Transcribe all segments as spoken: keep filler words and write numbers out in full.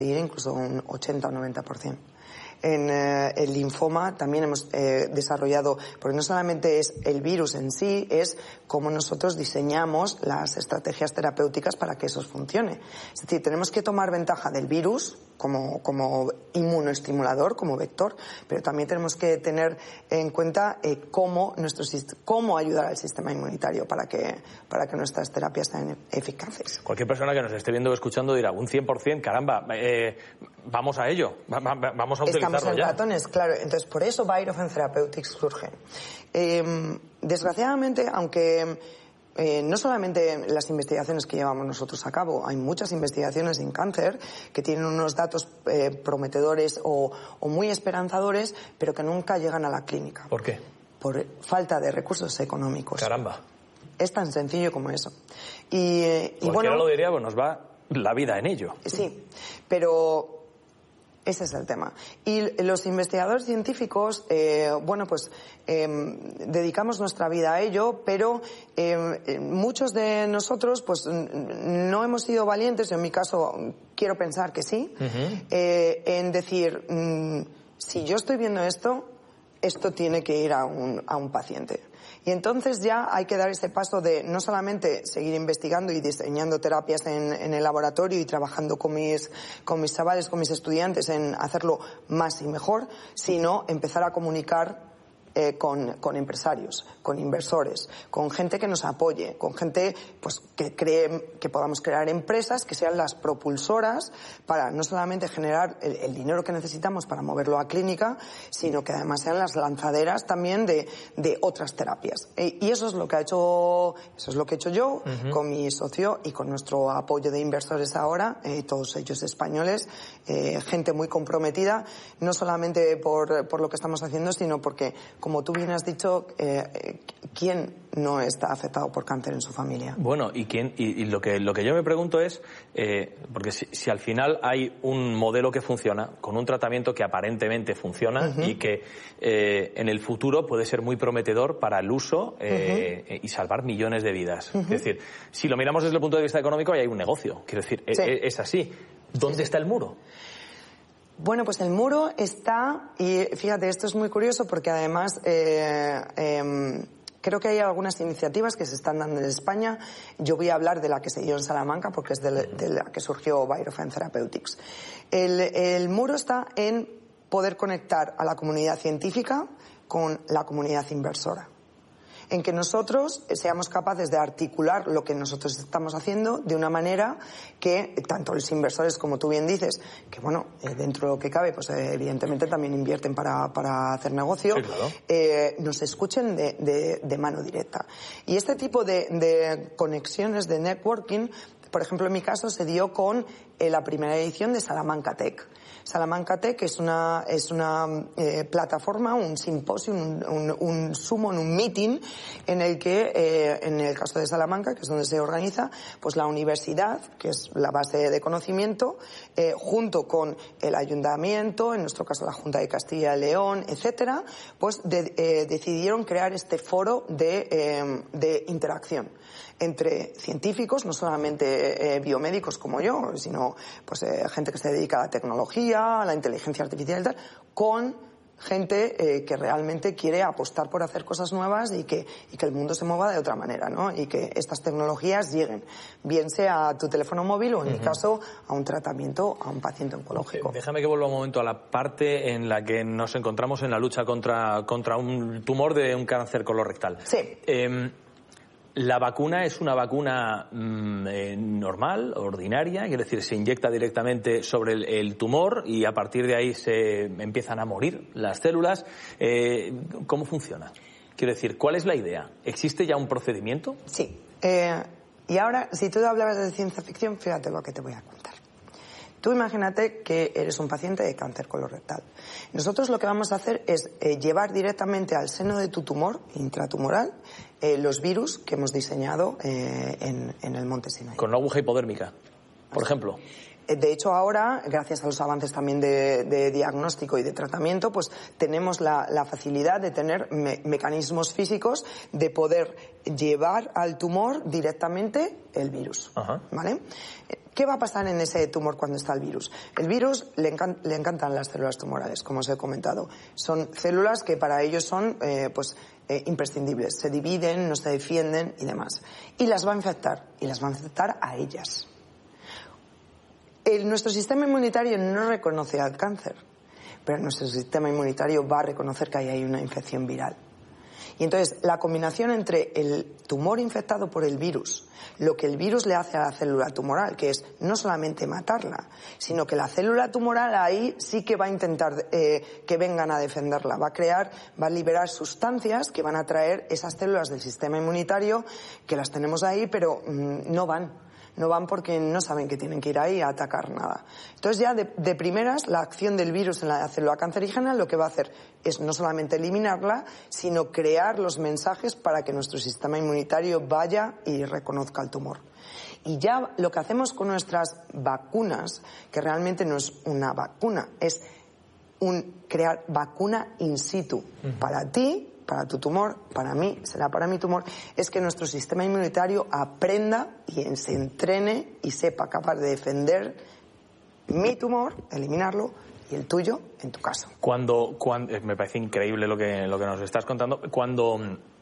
incluso un ochenta o noventa por ciento. En eh, el linfoma también hemos eh, desarrollado, porque no solamente es el virus en sí, es cómo nosotros diseñamos las estrategias terapéuticas para que eso funcione. Es decir, tenemos que tomar ventaja del virus como, como inmunoestimulador, como vector, pero también tenemos que tener en cuenta eh, cómo, nuestro, cómo ayudar al sistema inmunitario para que, para que nuestras terapias sean eficaces. Cualquier persona que nos esté viendo o escuchando dirá, un cien por ciento, caramba, eh, vamos a ello, va, va, vamos a utilizarlo. Estamos en ya. ratones, claro. Entonces, por eso Virofan Therapeutics surge. Eh, desgraciadamente, aunque eh, no solamente las investigaciones que llevamos nosotros a cabo, hay muchas investigaciones en cáncer que tienen unos datos eh, prometedores o, o muy esperanzadores, pero que nunca llegan a la clínica. ¿Por qué? Por falta de recursos económicos. Caramba. Es tan sencillo como eso. Y, eh, y Cualquiera bueno, lo diría, pues nos va la vida en ello. Sí, pero ese es el tema. Y los investigadores científicos, eh, bueno, pues eh, dedicamos nuestra vida a ello, pero eh, muchos de nosotros, pues no hemos sido valientes, en mi caso quiero pensar que sí, uh-huh. eh, en decir, mmm, si yo estoy viendo esto, esto tiene que ir a un, a un paciente. Y entonces ya hay que dar ese paso de no solamente seguir investigando y diseñando terapias en, en el laboratorio y trabajando con mis, con mis chavales, con mis estudiantes en hacerlo más y mejor, sino empezar a comunicar Eh, con, con empresarios, con inversores, con gente que nos apoye, con gente pues que cree que podamos crear empresas que sean las propulsoras para no solamente generar el, el dinero que necesitamos para moverlo a clínica, sino que además sean las lanzaderas también de, de otras terapias. E, y eso es lo que ha hecho, eso es lo que he hecho yo uh-huh. con mi socio y con nuestro apoyo de inversores ahora, eh, todos ellos españoles, eh, gente muy comprometida, no solamente por, por lo que estamos haciendo, sino porque, como tú bien has dicho, eh, ¿quién no está afectado por cáncer en su familia? Bueno, y quién y, y lo que lo que yo me pregunto es, eh, porque si, si al final hay un modelo que funciona, con un tratamiento que aparentemente funciona uh-huh. y que eh, en el futuro puede ser muy prometedor para el uso eh, uh-huh. y salvar millones de vidas. Uh-huh. Es decir, si lo miramos desde el punto de vista económico, ahí hay un negocio. Quiero decir, sí. es, es así. ¿Dónde sí. está el muro? Bueno, pues el muro está, y fíjate, esto es muy curioso porque además eh, eh, creo que hay algunas iniciativas que se están dando en España. Yo voy a hablar de la que se dio en Salamanca porque es de, de la que surgió Virofan Therapeutics. El, el muro está en poder conectar a la comunidad científica con la comunidad inversora. En que nosotros seamos capaces de articular lo que nosotros estamos haciendo de una manera que tanto los inversores, como tú bien dices, que bueno, eh, dentro de lo que cabe, pues eh, evidentemente también invierten para, para hacer negocio, sí, claro. eh, nos escuchen de, de, de mano directa. Y este tipo de, de conexiones, de networking, por ejemplo, en mi caso se dio con eh, la primera edición de Salamanca Tech. Salamanca Tech es una, es una eh, plataforma, un simposio, un, un, un summon, un meeting, en el que, eh, en el caso de Salamanca, que es donde se organiza, pues la universidad, que es la base de conocimiento, eh, junto con el ayuntamiento, en nuestro caso la Junta de Castilla y León, etcétera, pues de, eh, decidieron crear este foro de, eh, de interacción entre científicos, no solamente eh, biomédicos como yo, sino pues eh, gente que se dedica a la tecnología, a la inteligencia artificial y tal, con gente eh, que realmente quiere apostar por hacer cosas nuevas y que, y que el mundo se mueva de otra manera, ¿no? Y que estas tecnologías lleguen, bien sea a tu teléfono móvil o, en uh-huh. mi caso, a un tratamiento a un paciente oncológico. Déjame que vuelva un momento a la parte en la que nos encontramos en la lucha contra, contra un tumor de un cáncer colorectal. Sí. Eh, ¿La vacuna es una vacuna mmm, eh, normal, ordinaria? Quiero decir, se inyecta directamente sobre el, el tumor y a partir de ahí se empiezan a morir las células. Eh, ¿Cómo funciona? Quiero decir, ¿cuál es la idea? ¿Existe ya un procedimiento? Sí. Eh, y ahora, si tú hablabas de ciencia ficción, fíjate lo que te voy a contar. Tú imagínate que eres un paciente de cáncer colorectal. Nosotros lo que vamos a hacer es eh, llevar directamente al seno de tu tumor intratumoral eh, los virus que hemos diseñado eh, en, en el Monte Sinai. Con una aguja hipodérmica, por ejemplo. De hecho, ahora, gracias a los avances también de, de diagnóstico y de tratamiento, pues tenemos la, la facilidad de tener me, mecanismos físicos de poder llevar al tumor directamente el virus. Ajá. ¿Vale? ¿Qué va a pasar en ese tumor cuando está el virus? El virus le, encan- le encantan las células tumorales, como os he comentado. Son células que para ellos son eh, pues, eh, imprescindibles. Se dividen, no se defienden y demás. Y las va a infectar. Y las va a infectar a ellas. El, nuestro sistema inmunitario no reconoce al cáncer, pero nuestro sistema inmunitario va a reconocer que ahí hay una infección viral. Y entonces la combinación entre el tumor infectado por el virus, lo que el virus le hace a la célula tumoral, que es no solamente matarla, sino que la célula tumoral ahí sí que va a intentar eh, que vengan a defenderla, va a crear, va a liberar sustancias que van a atraer esas células del sistema inmunitario, que las tenemos ahí, pero mmm, no van. No van porque no saben que tienen que ir ahí a atacar nada. Entonces ya de, de primeras la acción del virus en la célula cancerígena lo que va a hacer es no solamente eliminarla, sino crear los mensajes para que nuestro sistema inmunitario vaya y reconozca el tumor. Y ya lo que hacemos con nuestras vacunas, que realmente no es una vacuna, es un crear vacuna in situ uh-huh. para ti, para tu tumor, para mí, será para mi tumor, es que nuestro sistema inmunitario aprenda y se entrene y sepa capaz de defender mi tumor, eliminarlo, y el tuyo, en tu caso. Cuando, cuando me parece increíble lo que, lo que nos estás contando, cuando,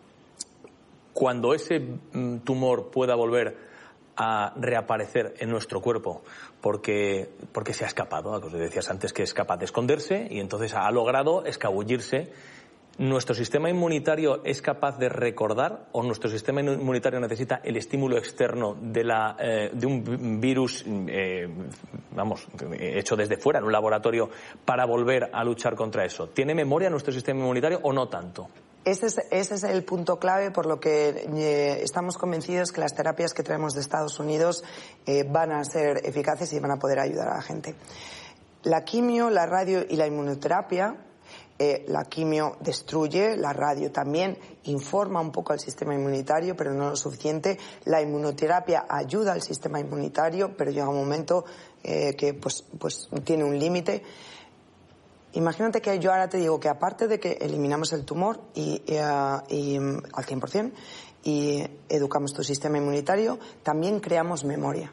cuando ese tumor pueda volver a reaparecer en nuestro cuerpo porque, porque se ha escapado, como decías antes, que es capaz de esconderse y entonces ha logrado escabullirse, ¿nuestro sistema inmunitario es capaz de recordar o nuestro sistema inmunitario necesita el estímulo externo de, la, eh, de un virus, eh, vamos, hecho desde fuera, en un laboratorio, para volver a luchar contra eso? ¿Tiene memoria nuestro sistema inmunitario o no tanto? Ese es, ese es el punto clave por lo que eh, estamos convencidos que las terapias que traemos de Estados Unidos eh, van a ser eficaces y van a poder ayudar a la gente. La quimio, la radio y la inmunoterapia. Eh, la quimio destruye, la radio también informa un poco al sistema inmunitario, pero no lo suficiente. La inmunoterapia ayuda al sistema inmunitario, pero llega un momento eh, que pues, pues tiene un límite. Imagínate que yo ahora te digo que aparte de que eliminamos el tumor y, y, uh, y al cien por ciento y educamos tu sistema inmunitario, también creamos memoria.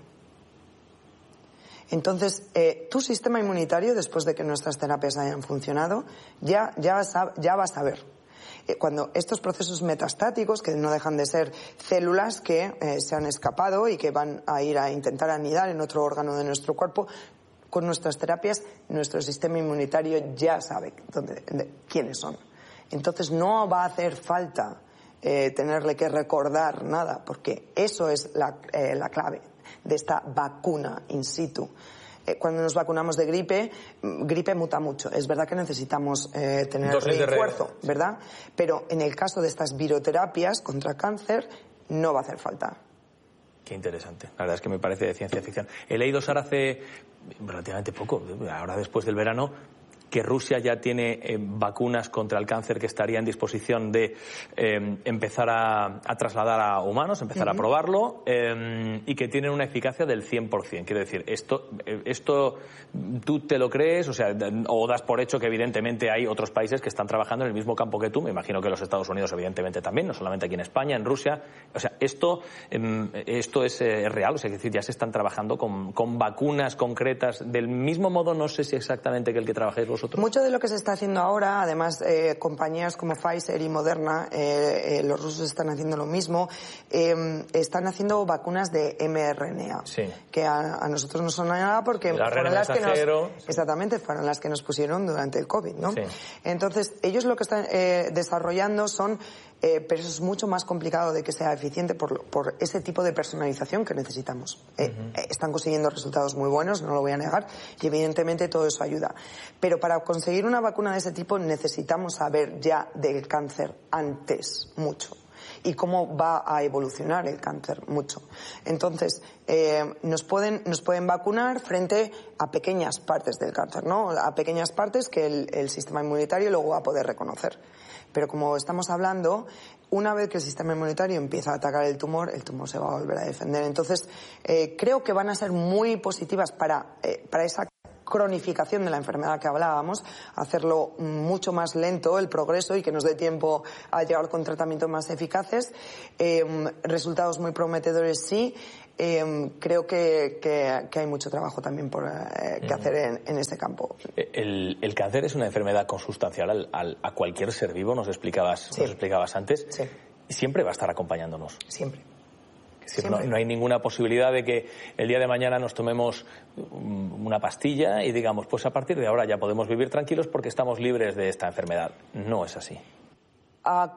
Entonces, eh, tu sistema inmunitario, después de que nuestras terapias hayan funcionado, ya, ya, ya va a saber. Eh, cuando estos procesos metastáticos, que no dejan de ser células que eh, se han escapado y que van a ir a intentar anidar en otro órgano de nuestro cuerpo, con nuestras terapias, nuestro sistema inmunitario ya sabe dónde, de, quiénes son. Entonces, no va a hacer falta eh, tenerle que recordar nada, porque eso es la, eh, la clave de esta vacuna in situ. Eh, cuando nos vacunamos de gripe, gripe muta mucho. Es verdad que necesitamos eh, tener Dosis refuerzo, de ¿verdad? Pero en el caso de estas viroterapias contra cáncer, no va a hacer falta. Qué interesante. La verdad es que me parece de ciencia ficción. He leído, Sara, hace relativamente poco, ahora después del verano, que Rusia ya tiene eh, vacunas contra el cáncer que estaría en disposición de eh, empezar a, a trasladar a humanos, empezar uh-huh. a probarlo, eh, y que tienen una eficacia del cien por ciento. Quiero decir, esto, eh, esto ¿tú te lo crees? O sea, o das por hecho que evidentemente hay otros países que están trabajando en el mismo campo que tú. Me imagino que los Estados Unidos evidentemente también, no solamente aquí en España, en Rusia. O sea, esto, eh, esto es, eh, es real. O sea, es decir, ya se están trabajando con, con vacunas concretas del mismo modo, no sé si exactamente que el que trabajáis vosotros. Mucho de lo que se está haciendo ahora, además, eh, compañías como Pfizer y Moderna, eh, eh, los rusos están haciendo lo mismo, eh, están haciendo vacunas de eme erre ene a, sí. que a, a nosotros no son nada porque la fueron las que nos, sí. exactamente, fueron las que nos pusieron durante el COVID, ¿no? Sí. Entonces, ellos lo que están eh, desarrollando son, eh, pero eso es mucho más complicado de que sea eficiente por, por ese tipo de personalización que necesitamos. Eh, uh-huh. eh, están consiguiendo resultados muy buenos, no lo voy a negar, y evidentemente todo eso ayuda. Pero para conseguir una vacuna de ese tipo necesitamos saber ya del cáncer antes, mucho. Y cómo va a evolucionar el cáncer, mucho. Entonces, eh, nos pueden, nos pueden vacunar frente a pequeñas partes del cáncer, ¿no? A pequeñas partes que el, el sistema inmunitario luego va a poder reconocer. Pero como estamos hablando, una vez que el sistema inmunitario empieza a atacar el tumor, el tumor se va a volver a defender. Entonces, eh, creo que van a ser muy positivas para, eh, para esa cronificación de la enfermedad que hablábamos, hacerlo mucho más lento el progreso y que nos dé tiempo a llegar con tratamientos más eficaces. Eh, resultados muy prometedores sí. eh, creo que, que, que hay mucho trabajo también por, eh, que hacer en, en este campo. El, el cáncer es una enfermedad consustancial al, al, a cualquier ser vivo, nos explicabas, sí. nos explicabas antes. Sí. Siempre va a estar acompañándonos. Siempre. Es decir, no, no hay ninguna posibilidad de que el día de mañana nos tomemos una pastilla y digamos, pues a partir de ahora ya podemos vivir tranquilos porque estamos libres de esta enfermedad. No es así. A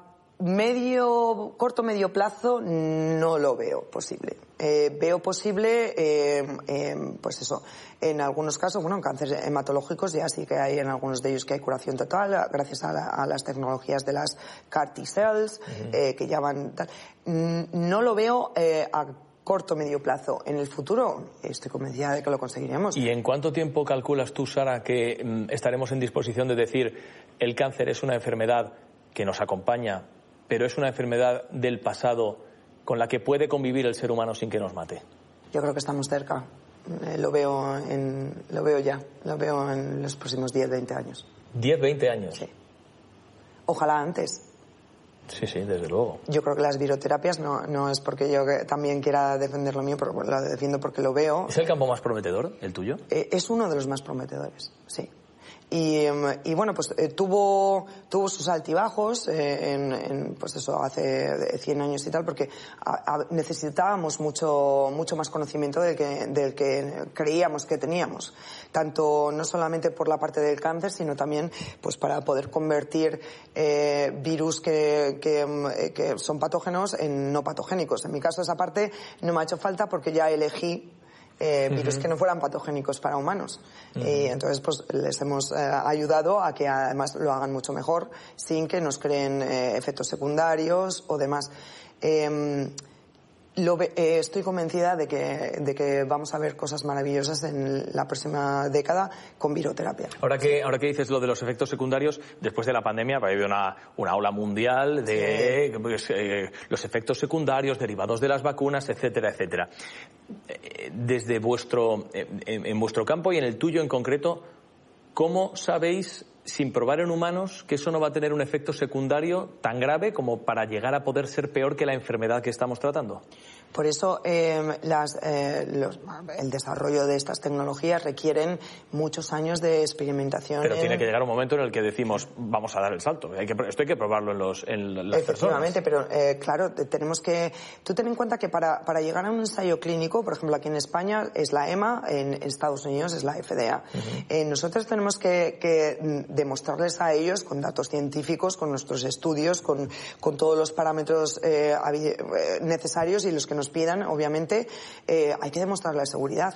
medio, corto, medio plazo no lo veo posible. Eh, veo posible, eh, eh, pues eso, en algunos casos, bueno, en cánceres hematológicos ya sí que hay en algunos de ellos que hay curación total gracias a, la, a las tecnologías de las C A R T-cells, uh-huh. eh, que ya van tal. No lo veo eh, a corto medio plazo. En el futuro estoy convencida de que lo conseguiremos. ¿Y en cuánto tiempo calculas tú, Sara, que mm, estaremos en disposición de decir el cáncer es una enfermedad que nos acompaña, pero es una enfermedad del pasado con la que puede convivir el ser humano sin que nos mate? Yo creo que estamos cerca. Eh, lo veo en, lo veo ya. Lo veo en los próximos diez, veinte años. ¿diez, veinte años? Sí. Ojalá antes. Sí, sí, desde luego. Yo creo que las viroterapias no, no es porque yo también quiera defender lo mío, pero lo defiendo porque lo veo. ¿Es el campo más prometedor, el tuyo? Eh, es uno de los más prometedores, sí. Y, y bueno, pues eh, tuvo tuvo sus altibajos eh, en, en, pues eso, hace cien años y tal, porque a, a, necesitábamos mucho mucho más conocimiento del que, del que creíamos que teníamos. Tanto, no solamente por la parte del cáncer, sino también pues para poder convertir eh, virus que, que, que son patógenos en no patogénicos. En mi caso, esa parte no me ha hecho falta porque ya elegí Eh, virus uh-huh. que no fueran patogénicos para humanos. Uh-huh. Y entonces pues les hemos eh, ayudado a que además lo hagan mucho mejor sin que nos creen eh, efectos secundarios o demás. Eh, Lo ve, eh, estoy convencida de que, de que vamos a ver cosas maravillosas en la próxima década con viroterapia. Ahora que, ahora que dices lo de los efectos secundarios, después de la pandemia ha habido una, una ola mundial de sí. pues, eh, los efectos secundarios derivados de las vacunas, etcétera, etcétera. Desde vuestro, en, en vuestro campo y en el tuyo en concreto, ¿cómo sabéis, sin probar en humanos, que eso no va a tener un efecto secundario tan grave como para llegar a poder ser peor que la enfermedad que estamos tratando? Por eso eh, las, eh, los, el desarrollo de estas tecnologías requieren muchos años de experimentación. Pero en... tiene que llegar un momento en el que decimos, vamos a dar el salto. Hay que, esto hay que probarlo en, los, en las Efectivamente, personas. pero eh, claro, tenemos que... Tú ten en cuenta que para, para llegar a un ensayo clínico, por ejemplo, aquí en España es la EMA, en Estados Unidos es la F D A. Uh-huh. Eh, nosotros tenemos que, que demostrarles a ellos, con datos científicos, con nuestros estudios, con, con todos los parámetros eh, necesarios y los que nos pidan, obviamente, eh, hay que demostrar la seguridad.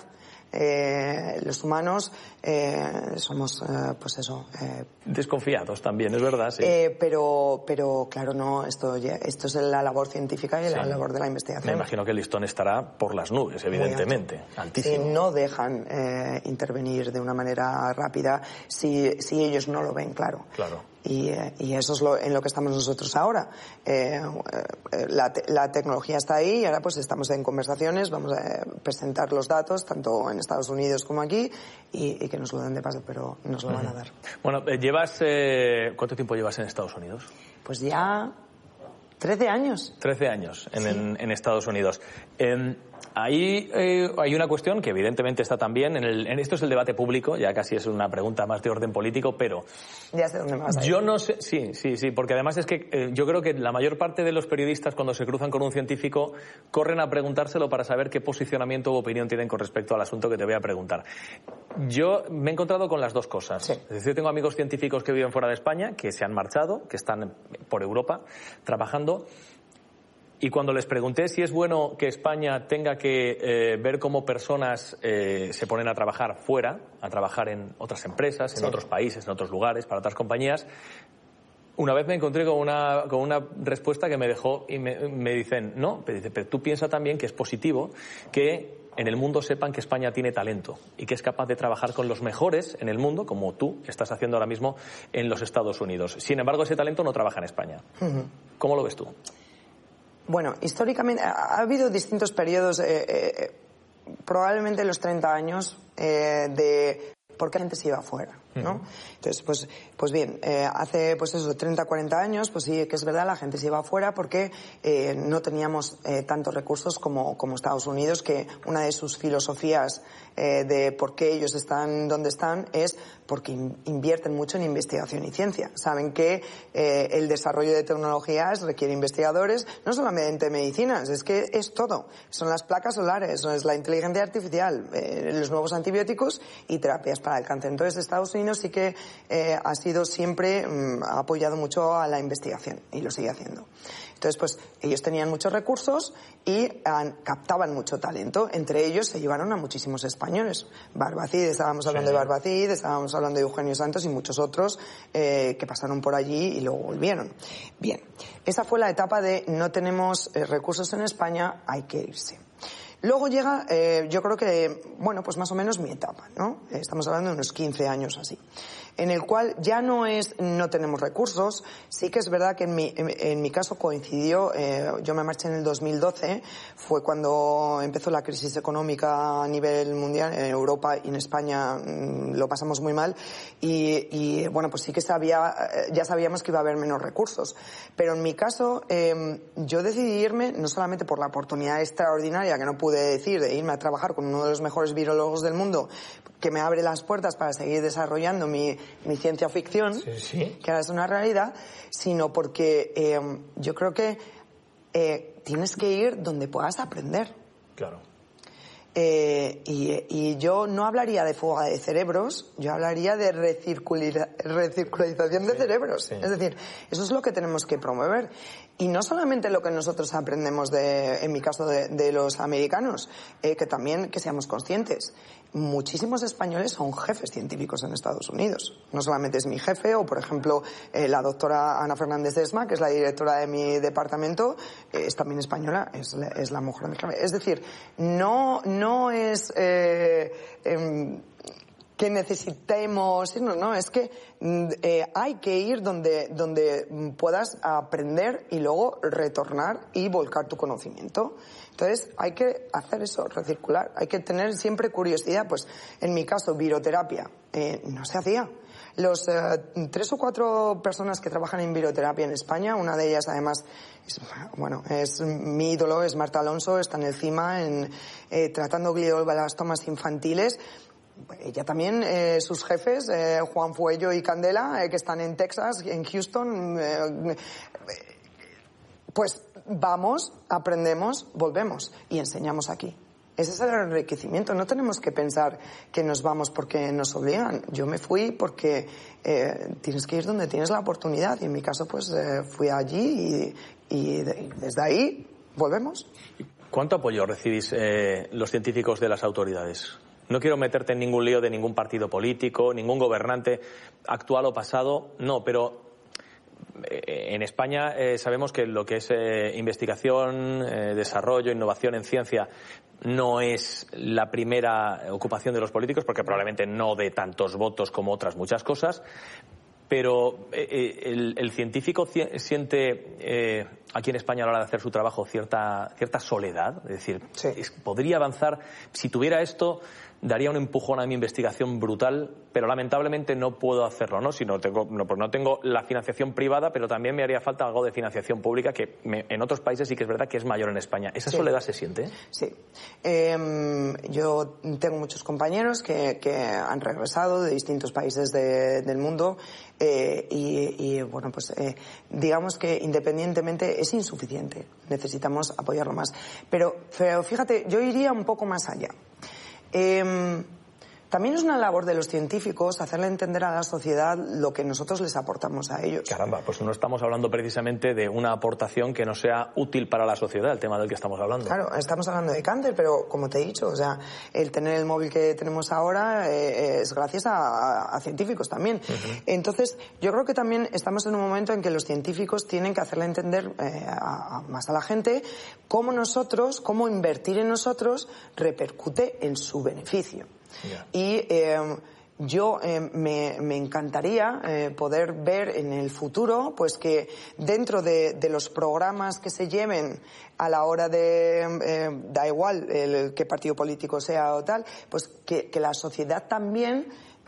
Eh, los humanos eh, somos, eh, pues eso... Eh, desconfiados también, es verdad, sí. Eh, pero, pero, claro, no, esto, esto es la labor científica y sí. la labor de la investigación. Me imagino que el listón estará por las nubes, evidentemente, altísimo. Si no dejan eh, intervenir de una manera rápida, si, si ellos no lo ven, claro. Claro. Y, eh, y eso es lo, en lo que estamos nosotros ahora. Eh, eh, la, te, la tecnología está ahí y ahora pues estamos en conversaciones, vamos a presentar los datos, tanto en Estados Unidos como aquí, y, y que nos lo den de paso, pero nos lo uh-huh. van a dar. Bueno, eh, llevas... Eh, ¿cuánto tiempo llevas en Estados Unidos? Pues ya trece años. trece años en, sí. en, en Estados Unidos. Eh, Ahí eh, hay una cuestión que evidentemente está también en el, en esto es el debate público, ya casi es una pregunta más de orden político, pero ya sé dónde me vas a ir. Yo no sé, sí, sí, sí, porque además es que eh, yo creo que la mayor parte de los periodistas cuando se cruzan con un científico corren a preguntárselo para saber qué posicionamiento u opinión tienen con respecto al asunto que te voy a preguntar. Yo me he encontrado con las dos cosas. Sí. Es decir, tengo amigos científicos que viven fuera de España, que se han marchado, que están por Europa trabajando. Y cuando les pregunté si es bueno que España tenga que eh, ver cómo personas eh, se ponen a trabajar fuera, a trabajar en otras empresas, en sí. otros países, en otros lugares, para otras compañías, una vez me encontré con una, con una respuesta que me dejó y me, me dicen, no, pero, dice, pero tú piensa también que es positivo que en el mundo sepan que España tiene talento y que es capaz de trabajar con los mejores en el mundo, como tú estás haciendo ahora mismo en los Estados Unidos. Sin embargo, ese talento no trabaja en España. Uh-huh. ¿Cómo lo ves tú? Bueno, históricamente ha habido distintos periodos, eh, eh, probablemente los treinta años, eh, de porque la gente se iba afuera, ¿no? Uh-huh. Entonces, pues, pues bien, eh, hace pues eso, treinta, cuarenta años, pues sí que es verdad, la gente se iba afuera porque eh, no teníamos eh, tantos recursos como, como Estados Unidos, que una de sus filosofías eh, de por qué ellos están donde están es porque invierten mucho en investigación y ciencia. Saben que eh, el desarrollo de tecnologías requiere investigadores, no solamente medicinas, es que es todo. Son las placas solares, es la inteligencia artificial, eh, los nuevos antibióticos y terapias para el cáncer. Entonces, Estados Unidos sí que eh, ha sido siempre, mm, ha apoyado mucho a la investigación y lo sigue haciendo. Entonces, pues ellos tenían muchos recursos y han, captaban mucho talento. Entre ellos se llevaron a muchísimos españoles. Barbacid, estábamos hablando sí. de Barbacid, estábamos hablando de Eugenio Santos y muchos otros eh, que pasaron por allí y luego volvieron. Bien, esa fue la etapa de no tenemos eh, recursos en España, hay que irse. Luego llega, eh, yo creo que, bueno, pues más o menos mi etapa, ¿no? Estamos hablando de unos quince años así, en el cual ya no es no tenemos recursos. Sí que es verdad que en mi, en, en mi caso coincidió, eh, yo me marché en el dos mil doce, fue cuando empezó la crisis económica a nivel mundial, en Europa y en España mmm, lo pasamos muy mal, y, y bueno, pues sí que sabía, ya sabíamos que iba a haber menos recursos. Pero en mi caso, eh, yo decidí irme no solamente por la oportunidad extraordinaria que no pude de decir, de irme a trabajar con uno de los mejores virólogos del mundo, que me abre las puertas para seguir desarrollando mi, mi ciencia ficción, sí, sí. que ahora es una realidad, sino porque eh, yo creo que eh, tienes que ir donde puedas aprender. Claro. Eh, y, y yo no hablaría de fuga de cerebros, yo hablaría de recirculiza, recircularización de sí, cerebros. Sí. Es decir, eso es lo que tenemos que promover. Y no solamente lo que nosotros aprendemos, de, en mi caso, de, de los americanos, eh, que también que seamos conscientes. Muchísimos españoles son jefes científicos en Estados Unidos. No solamente es mi jefe, o por ejemplo, eh, la doctora Ana Fernández Esma, que es la directora de mi departamento, eh, es también española, es, es la mujer de mi jefe. Es decir, no, no es... Eh, eh, que necesitemos, no, no, es que eh, hay que ir donde, donde puedas aprender y luego retornar y volcar tu conocimiento. Entonces, hay que hacer eso, recircular, hay que tener siempre curiosidad. Pues, en mi caso, viroterapia, eh, no se hacía. Los eh, tres o cuatro personas que trabajan en viroterapia en España, una de ellas además, es, bueno, es mi ídolo, es Marta Alonso, está en el CIMA, en, eh, tratando glioblastomas infantiles. Ella también, eh, sus jefes, eh, Juan Fuello y Candela, eh, que están en Texas, en Houston, eh, pues vamos, aprendemos, volvemos y enseñamos aquí. Ese es el enriquecimiento. No tenemos que pensar que nos vamos porque nos obligan. Yo me fui porque eh, tienes que ir donde tienes la oportunidad, y en mi caso pues eh, fui allí y, y, de, y desde ahí volvemos. ¿Cuánto apoyo recibís eh, los científicos de las autoridades? No quiero meterte en ningún lío de ningún partido político, ningún gobernante actual o pasado, no, pero en España eh, sabemos que lo que es eh, investigación, eh, desarrollo, innovación en ciencia no es la primera ocupación de los políticos, porque probablemente no dé tantos votos como otras muchas cosas. Pero eh, el, el científico siente eh, aquí en España a la hora de hacer su trabajo cierta, cierta soledad. Es decir, sí. es, podría avanzar. Si tuviera esto, daría un empujón a mi investigación brutal, pero lamentablemente no puedo hacerlo, ¿no? Si no tengo, no, pues no tengo la financiación privada, pero también me haría falta algo de financiación pública, que me, en otros países sí que es verdad que es mayor en España. ¿Esa sí. soledad se siente? Sí. Eh, yo tengo muchos compañeros que, que han regresado de distintos países de, del mundo. Eh, y, y bueno, pues eh, digamos que independientemente es insuficiente, necesitamos apoyarlo más. Pero, pero fíjate, yo iría un poco más allá. Eh, también es una labor de los científicos hacerle entender a la sociedad lo que nosotros les aportamos a ellos. Caramba, pues no estamos hablando precisamente de una aportación que no sea útil para la sociedad, el tema del que estamos hablando. Claro, estamos hablando de cáncer, pero como te he dicho, o sea, el tener el móvil que tenemos ahora eh, es gracias a, a, a científicos también. Uh-huh. Entonces, yo creo que también estamos en un momento en que los científicos tienen que hacerle entender eh, a, a más a la gente cómo nosotros, cómo invertir en nosotros repercute en su beneficio. Yeah. Y eh, yo eh, me, me encantaría eh, poder ver en el futuro pues que dentro de, de los programas que se lleven a la hora de, eh, da igual el, el qué partido político sea o tal, pues que, que la sociedad también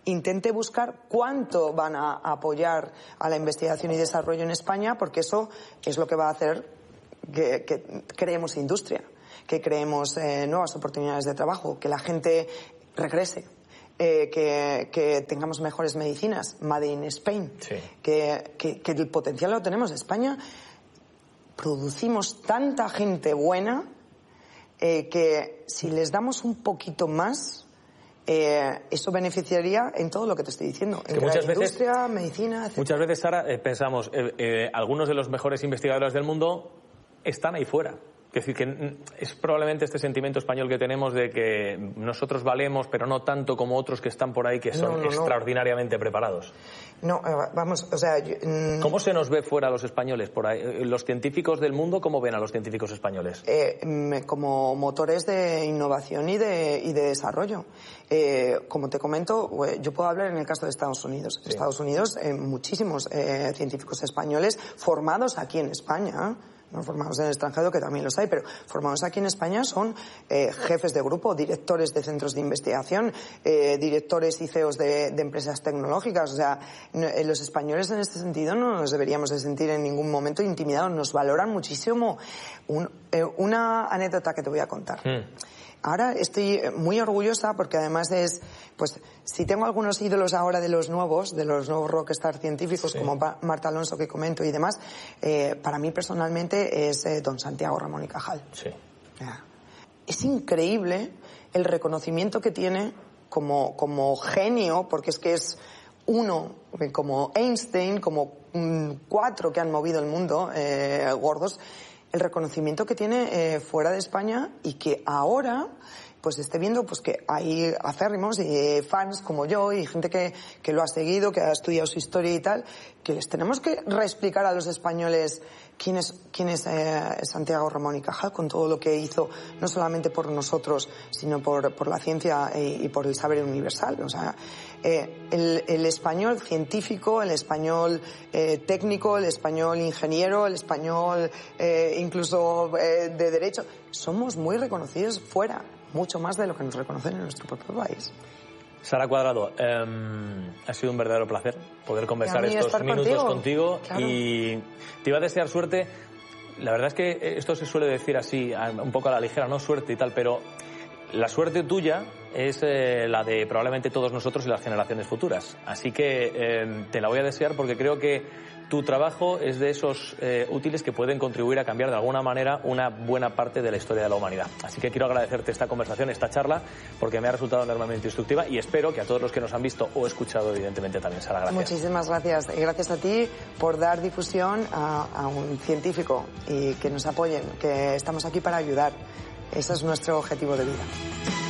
intente buscar cuánto van a apoyar a la investigación y desarrollo en España, porque eso es lo que va a hacer que, que creemos industria, que creemos eh, nuevas oportunidades de trabajo, que la gente regrese, eh, que, que tengamos mejores medicinas, Made in Spain, sí. que, que, que el potencial lo tenemos. España producimos tanta gente buena eh, que si les damos un poquito más, eh, eso beneficiaría en todo lo que te estoy diciendo, en que muchas la veces, industria, medicina, etcétera. Muchas veces, Sara, eh, pensamos, eh, eh, algunos de los mejores investigadores del mundo están ahí fuera. Es decir, que es probablemente este sentimiento español que tenemos de que nosotros valemos, pero no tanto como otros que están por ahí, que son no, no, extraordinariamente no. preparados. No, vamos, o sea... Yo, mm, ¿Cómo se nos ve fuera a los españoles por ahí? ¿Los científicos del mundo cómo ven a los científicos españoles? Eh, como motores de innovación y de, y de desarrollo. Eh, como te comento, yo puedo hablar en el caso de Estados Unidos. En sí. Estados Unidos, eh, muchísimos eh, científicos españoles formados aquí en España, no formados en el extranjero, que también los hay, pero formados aquí en España son eh, jefes de grupo, directores de centros de investigación, eh, directores y C E Os de, de empresas tecnológicas. O sea, no, eh, los españoles en este sentido no nos deberíamos de sentir en ningún momento intimidados, nos valoran muchísimo. Un, eh, una anécdota que te voy a contar. Mm. Ahora estoy muy orgullosa porque además es, pues, si tengo algunos ídolos ahora de los nuevos, de los nuevos rockstar científicos, sí. como Marta Alonso que comento y demás, eh, para mí personalmente es eh, don Santiago Ramón y Cajal. Sí. Es increíble el reconocimiento que tiene como, como genio, porque es que es uno, como Einstein, como um, cuatro que han movido el mundo, eh, gordos, el reconocimiento que tiene eh, fuera de España y que ahora pues esté viendo pues que hay acérrimos y eh, fans como yo y gente que, que lo ha seguido, que ha estudiado su historia y tal, que les tenemos que reexplicar a los españoles quién es, quién es eh, Santiago Ramón y Cajal, con todo lo que hizo, no solamente por nosotros, sino por, por la ciencia y, y por el saber universal. O sea, eh, el, el español científico, el español eh, técnico, el español ingeniero, el español eh, incluso eh, de derecho, somos muy reconocidos fuera, mucho más de lo que nos reconocen en nuestro propio país. Sara Cuadrado, eh, ha sido un verdadero placer poder conversar estos minutos contigo, contigo claro. Y te iba a desear suerte. La verdad es que esto se suele decir así, un poco a la ligera, no suerte y tal, pero la suerte tuya es eh, la de probablemente todos nosotros y las generaciones futuras. Así que eh, te la voy a desear porque creo que tu trabajo es de esos eh, útiles que pueden contribuir a cambiar de alguna manera una buena parte de la historia de la humanidad. Así que quiero agradecerte esta conversación, esta charla, porque me ha resultado enormemente instructiva y espero que a todos los que nos han visto o escuchado, evidentemente también, Sara, gracias. Muchísimas gracias. Y gracias a ti por dar difusión a, a un científico y que nos apoyen, que estamos aquí para ayudar. Ese es nuestro objetivo de vida.